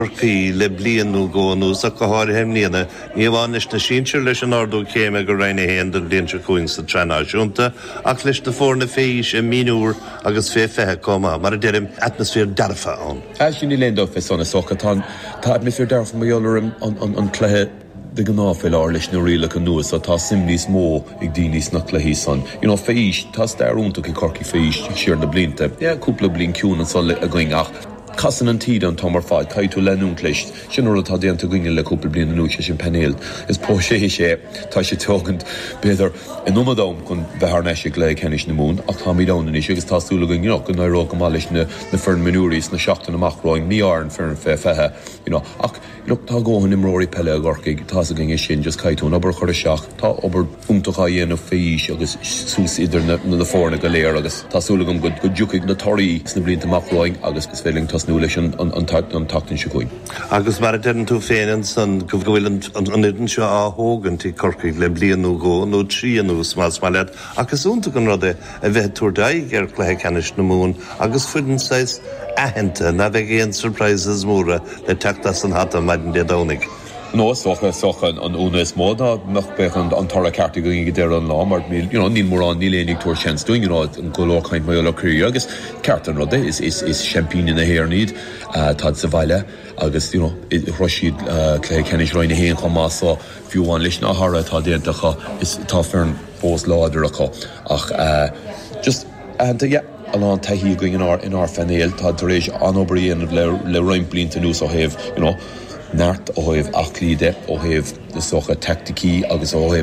Corcaigh le blianú gónú sa go háir hemlíana ní bháis na sínsir leis an ardú céime go raine héan den blintre chuin sa trenáisiúnta ach leis na fórna féis a míúr agus fé fethe comá mar a deirim atmosfér darfa an. Sin ní léon fe sanna socha tá atmosfér darfa maiollar an cléthe de gnáfil á leis na riile an nuas a tá simlís mó ag daoine na chluí san. Féis tá starúnta i Corcaigh féis siar na blinte. Cúpla blin ciún an sol a going ach. Casan an tíad an tomar fáid, caiú lenún leist, sin orla tá déanta gine le cúpla bliana núis sin penéil. Is pó sé tá sé tógant beidir in numadám chun bheithar neise le cenis na mún, ach tá mídána is agus tásúla go go náró go máis na fern minúrís na seachtain amachráin míáin fearn fethe. Ach tá ggóhann imróí pelle a Corcaigh tá a gine sin just caiún obair chuir seach, tá obair úntacha dhéanamh féis agus sús idir na fórna go léir agus tásúla go dúcaigh na toirí na blianta amachráin agus is féling nu leis an tatain se goin. Agus mar a dean tú féin san go bhfuil an idan seo áthógan tí Corcaigh le blianú gó nó tríanú más maiad agus únta an rud a bheith túrdaigh ar chluthe ceannis na mún agus fuidan sais ahananta na bheith géon surprises móra le teachtas an hata maidin de dónig. No, socha an únas móda nach bech an tarla carta going go déir an lá mar ní mór an nílénig túir seans doing an golóchaint mai le cruú agus cartan rode is champagne na hairníd tá sa bhaile agus roisiad clé cenis roiine héon chomásá fiúháin leis na hara tá déantacha is tá fearn bós láidir acha ach just an taithí going in our fanéil tá rééis anobrion le roiim blinta nús ó héh Nart ó héh achlíide ó héh de socha tacticí agus ó héh